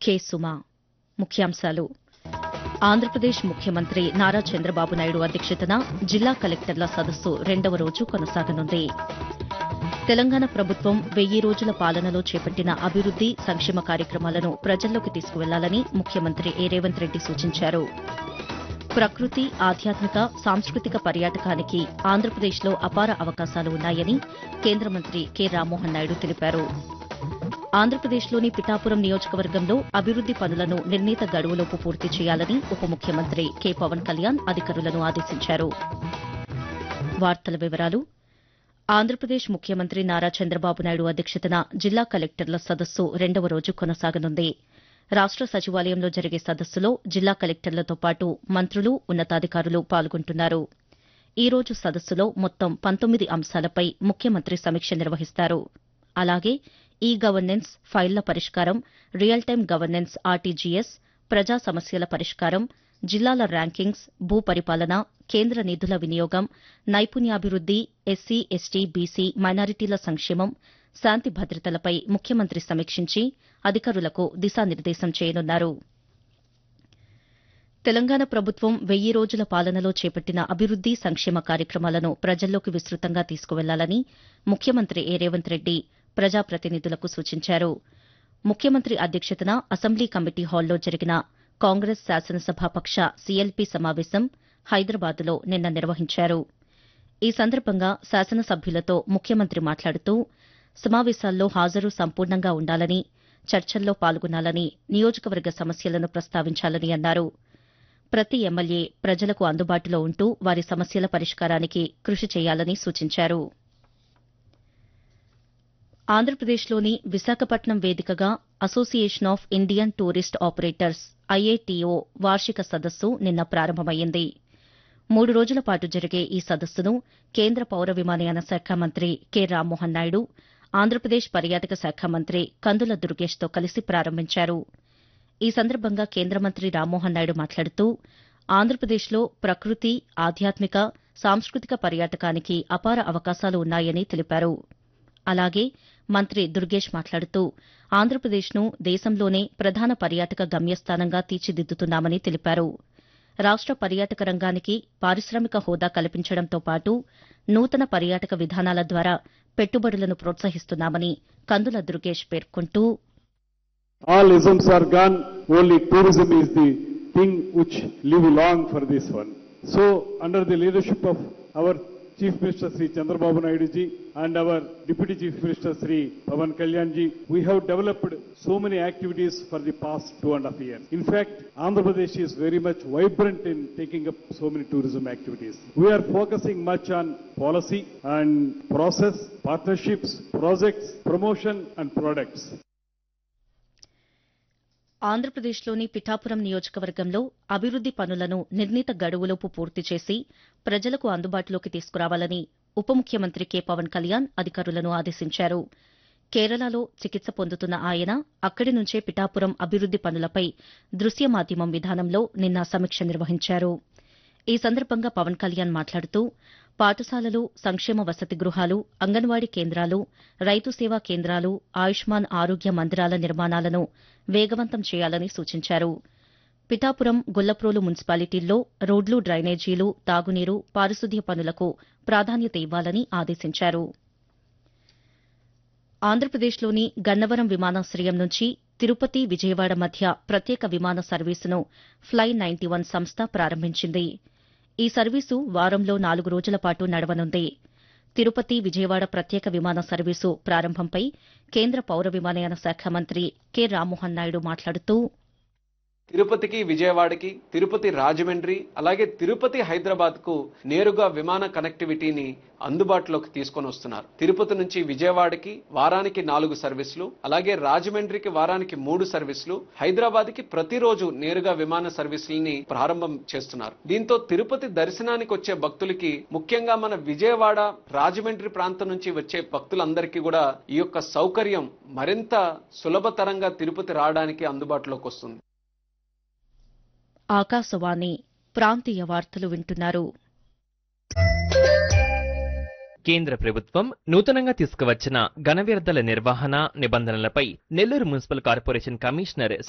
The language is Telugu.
కె సుమా. ముఖ్యాంశాలు. ఆంధ్రప్రదేశ్ ముఖ్యమంత్రి నారా చంద్రబాబు నాయుడు అధ్యక్షతన జిల్లా కలెక్టర్ల సదస్సు 2వ రోజు కొనసాగనుంది. తెలంగాణ ప్రభుత్వం 1000 రోజుల పాలనలో చేపట్టిన అభివృద్ది, సంక్షేమ కార్యక్రమాలను ప్రజల్లోకి తీసుకువెళ్లాలని ముఖ్యమంత్రి రేవంత్ రెడ్డి సూచించారు. ప్రకృతి, ఆధ్యాత్మిక, సాంస్కృతిక పర్యాటకానికి ఆంధ్రప్రదేశ్లో అపార అవకాశాలు ఉన్నాయని కేంద్ర మంత్రి కె రామ్మోహన్ నాయుడు తెలిపారు. ఆంధ్రప్రదేశ్లోని పిఠాపురం నియోజకవర్గంలో అభివృద్ది పనులను నిర్ణీత గడువులోపు పూర్తి చేయాలని ఉప ముఖ్యమంత్రి కె పవన్ కళ్యాణ్ అధికారులను ఆదేశించారు. వార్తల వివరాలు. ఆంధ్రప్రదేశ్ ముఖ్యమంత్రి నారా చంద్రబాబు నాయుడు అధ్యక్షతన జిల్లా కలెక్టర్ల సదస్సు 2వ రోజు కొనసాగనుంది. రాష్ట సచివాలయంలో జరిగే సదస్సులో జిల్లా కలెక్టర్లతో పాటు మంత్రులు, ఉన్నతాధికారులు పాల్గొంటున్నారు. ఈ రోజు సదస్సులో మొత్తం 19 అంశాలపై ముఖ్యమంత్రి సమీక్ష నిర్వహిస్తారు. అలాగే ఈ గవర్నెన్స్, ఫైళ్ల పరిష్కారం, రియల్ టైం గవర్నెన్స్ ఆర్టీజీఎస్, ప్రజా సమస్యల పరిష్కారం, జిల్లాల ర్యాంకింగ్స్, భూ పరిపాలన, కేంద్ర నిధుల వినియోగం, నైపుణ్యాభివృద్ది, ఎస్సీ, ఎస్టీ, బీసీ, మైనారిటీల సంక్షేమం, శాంతి భద్రతలపై ముఖ్యమంత్రి సమీక్షించి అధికారులకు దిశానిర్దేశం చేయనున్నారు. తెలంగాణ ప్రభుత్వం 1000 రోజుల పాలనలో చేపట్టిన అభివృద్ది, సంక్షేమ కార్యక్రమాలను ప్రజల్లోకి విస్తృతంగా తీసుకువెళ్లాలని ముఖ్యమంత్రి రేవంత్ రెడ్డి ప్రజాప్రతినిధులకు సూచించారు. ముఖ్యమంత్రి అధ్యక్షతన అసెంబ్లీ కమిటీ హాల్లో జరిగిన కాంగ్రెస్ శాసనసభాపక్ష సీఎల్పీ సమావేశం హైదరాబాద్లో నిన్న నిర్వహించారు. ఈ సందర్భంగా శాసనసభ్యులతో ముఖ్యమంత్రి మాట్లాడుతూ సమావేశాల్లో హాజరు సంపూర్ణంగా ఉండాలని, చర్చల్లో పాల్గొనాలని, నియోజకవర్గ సమస్యలను ప్రస్తావించాలని అన్నారు. ప్రతి ఎమ్మెల్యే ప్రజలకు అందుబాటులో ఉంటూ వారి సమస్యల పరిష్కారానికి కృషి చేయాలని సూచించారు. ఆంధ్రప్రదేశ్లోని విశాఖపట్నం వేదికగా association of Indian tourist operators IATO వార్షిక సదస్సు నిన్న ప్రారంభమైంది. 3 రోజుల పాటు జరిగే ఈ సదస్సును కేంద్ర పౌర విమానయాన శాఖ మంత్రి కె రామ్మోహన్ నాయుడు, ఆంధ్రప్రదేశ్ పర్యాటక శాఖ మంత్రి కందుల దుర్గేష్తో కలిసి ప్రారంభించారు. ఈ సందర్భంగా కేంద్ర మంత్రి రామ్మోహన్ నాయుడు మాట్లాడుతూ ఆంధ్రప్రదేశ్లో ప్రకృతి, ఆధ్యాత్మిక, సాంస్కృతిక పర్యాటకానికి అపార అవకాశాలు ఉన్నాయని తెలిపారు. అలాగే మంత్రి దుర్గేష్ మాట్లాడుతూ ఆంధ్రప్రదేశ్ను దేశంలోనే ప్రధాన పర్యాటక గమ్యస్థానంగా తీర్చిదిద్దుతున్నామని తెలిపారు. రాష్ట పర్యాటక రంగానికి పారిశ్రామిక హోదా కల్పించడంతో పాటు నూతన పర్యాటక విధానాల ద్వారా పెట్టుబడులను ప్రోత్సహిస్తున్నామని కందుల దుర్గేష్ పేర్కొంటూ All isms are gone, only tourism is the thing which live long for this one. So, under the leadership of our Chief Minister Sri Chandrababu Naidu ji and our Deputy Chief Minister Sri Pavan Kalyan ji, we have developed so many activities for the past 2.5 years. In fact, Andhra Pradesh is very much vibrant in taking up so many tourism activities. We are focusing much on policy and process, partnerships, projects, promotion and products. ఆంధ్రప్రదేశ్లోని పిఠాపురం నియోజకవర్గంలో అభివృద్ది పనులను నిర్ణీత గడువులోపు పూర్తి చేసి ప్రజలకు అందుబాటులోకి తీసుకురావాలని ఉప ముఖ్యమంత్రి కె పవన్ కళ్యాణ్ అధికారులను ఆదేశించారు. కేరళలో చికిత్స పొందుతున్న ఆయన అక్కడి నుంచే పిఠాపురం అభివృద్ది పనులపై దృశ్య మాధ్యమం విధానంలో నిన్న సమీక్ష నిర్వహించారు. ఈ సందర్భంగా పవన్ కళ్యాణ్ మాట్లాడుతూ పాఠశాలలు, సంక్షేమ వసతి గృహాలు, అంగన్వాడీ కేంద్రాలు, రైతు సేవా కేంద్రాలు, ఆయుష్మాన్ ఆరోగ్య మందిరాల నిర్మాణాలను వేగవంతం చేయాలని సూచించారు. పిఠాపురం, గొల్లప్రోలు మున్సిపాలిటీల్లో రోడ్లు, డ్రైనేజీలు, తాగునీరు, పారిశుద్ధ్య పనులకు ప్రాధాన్యత ఇవ్వాలని ఆదేశించారు. ఆంధ్రప్రదేశ్లోని గన్నవరం విమానాశ్రయం నుంచి తిరుపతి, విజయవాడ మధ్య ప్రత్యేక విమాన సర్వీసును ఫ్లై 91 సంస్థ ప్రారంభించింది. ఈ సర్వీసు వారంలో 4 రోజుల పాటు నడవనుంది. తిరుపతి, విజయవాడ ప్రత్యేక విమాన సర్వీసు ప్రారంభంపై కేంద్ర పౌర విమానయాన శాఖ మంత్రి కె రామ్మోహన్ నాయుడు మాట్లాడుతూ తిరుపతికి, విజయవాడకి, తిరుపతి రాజమండ్రి, అలాగే తిరుపతి హైదరాబాద్ కు నేరుగా విమాన కనెక్టివిటీని అందుబాటులోకి తీసుకొని వస్తున్నారు. తిరుపతి నుంచి విజయవాడకి వారానికి 4 సర్వీసులు, అలాగే రాజమండ్రికి వారానికి 3 సర్వీసులు, హైదరాబాద్ కి ప్రతిరోజు నేరుగా విమాన సర్వీసులని ప్రారంభం చేస్తున్నారు. దీంతో తిరుపతి దర్శనానికి వచ్చే భక్తులకి, ముఖ్యంగా మన విజయవాడ, రాజమండ్రి ప్రాంతం నుంచి వచ్చే భక్తులందరికీ కూడా ఈ యొక్క సౌకర్యం మరింత సులభతరంగా తిరుపతి రావడానికి అందుబాటులోకి వస్తుంది. ఆకాశవాణి ప్రాంతీయ వార్తలు వింటున్నారు. కేంద్ర ప్రభుత్వం నూతనంగా తీసుకువచ్చిన ఘన వ్యర్థాల నిర్వహణ నిబంధనలపై నెల్లూరు మున్సిపల్ కార్పొరేషన్ కమిషనర్